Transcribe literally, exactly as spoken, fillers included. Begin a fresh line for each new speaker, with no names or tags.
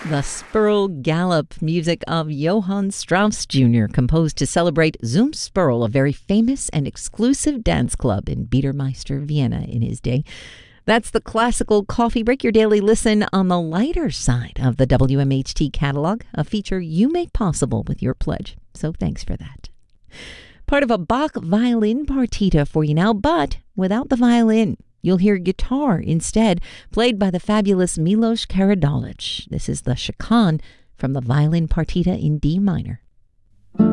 The Spurl Galop, music of Johann Strauss Junior, composed to celebrate Zum Spurl, a very famous and exclusive dance club in Biedermeister, Vienna in his day. That's the Classical Coffee Break, your daily listen on the lighter side of the W M H T catalog, a feature you make possible with your pledge. So thanks for that. Part of a Bach violin partita for you now, but without the violin. You'll hear guitar instead, played by the fabulous Milos Karadolic. This is the Chakan from the violin partita in D minor.